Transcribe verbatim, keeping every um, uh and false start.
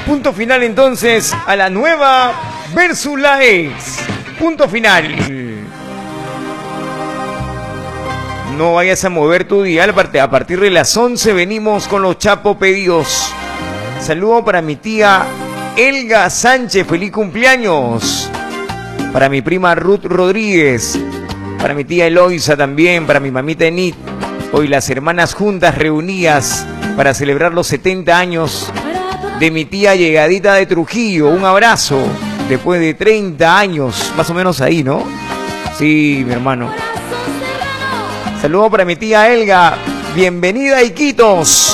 Punto final entonces a la nueva versus la ex. Punto final. No vayas a mover tu dial, a partir de las once venimos con los Chapo pedidos. Saludo para mi tía Elga Sánchez, feliz cumpleaños. Para mi prima Ruth Rodríguez, para mi tía Eloisa también, para mi mamita Enid. Hoy las hermanas juntas reunidas para celebrar los setenta años de mi tía Llegadita de Trujillo. Un abrazo después de treinta años, más o menos ahí, ¿no? Sí, mi hermano. Saludo para mi tía Elga. Bienvenida a Iquitos.